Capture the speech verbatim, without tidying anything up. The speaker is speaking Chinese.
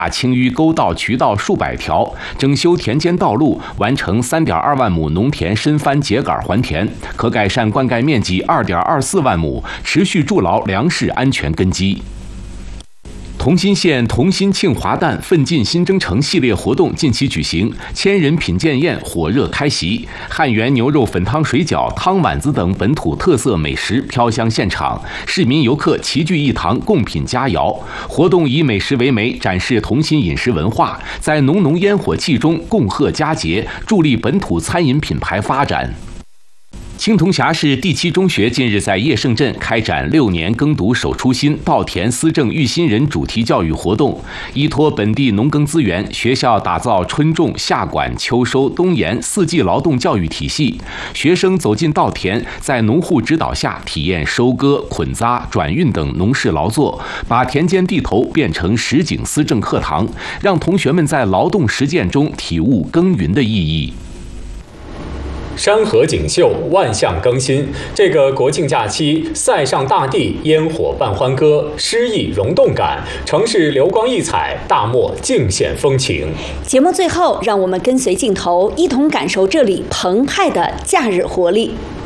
清淤沟道渠道数百条，整修田间道路，完成三点二万亩农田深翻秸秆还田，可改善灌溉面积二点二四万亩，持续筑牢粮食安全根基。同心县同心庆华诞奋进新征程系列活动近期举行，千人品鉴宴火热开席，汉源牛肉粉汤水饺、汤碗子等本土特色美食飘香现场，市民游客齐聚一堂共品佳肴。活动以美食为媒，展示同心饮食文化，在浓浓烟火气中共贺佳节，助力本土餐饮品牌发展。青铜峡市第七中学近日在叶盛镇开展六年耕读守初心，稻田思政育新人主题教育活动，依托本地农耕资源，学校打造春种、夏管、秋收、冬延四季劳动教育体系。学生走进稻田，在农户指导下体验收割、捆扎、转运等农事劳作，把田间地头变成实景思政课堂，让同学们在劳动实践中体悟耕耘的意义。 山河锦绣，万象更新。这个国庆假期，塞上大地，烟火伴欢歌，诗意融动感，城市流光溢彩，大漠尽显风情。 节目最后，让我们跟随镜头，一同感受这里澎湃的假日活力。